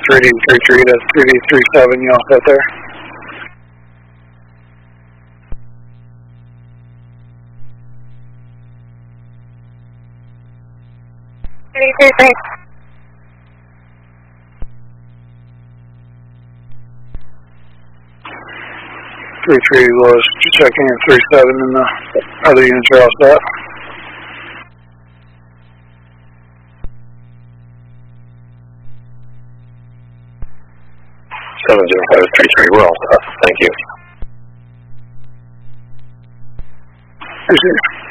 3D33, that's 3D37, you all set there? Three three was checking in 37 and the other units are all set. 70533, we're all set. Thank you. Appreciate it.